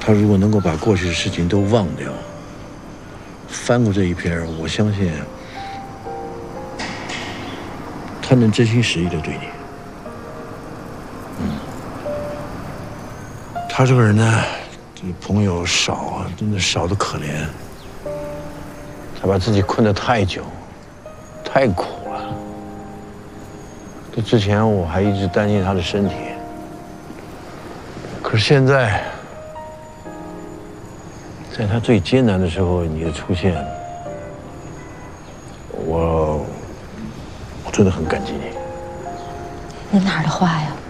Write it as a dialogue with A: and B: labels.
A: 他如果能够把过去的事情都忘掉，翻过这一篇，我相信他能真心实意的对你。他这个人呢，这朋友少啊，真的少得可怜。他把自己困得太久，太苦了。这之前我还一直担心他的身体，可是现在，在他最艰难的时候，你的出现，我真的很感激你。
B: 你哪儿的话呀？